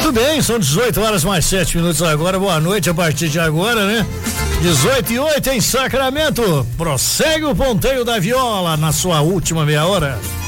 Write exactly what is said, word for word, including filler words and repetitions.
Muito bem, são dezoito horas mais sete minutos agora. Boa noite a partir de agora, né? dezoito e oito em Sacramento. Prossegue o ponteio da viola na sua última meia hora.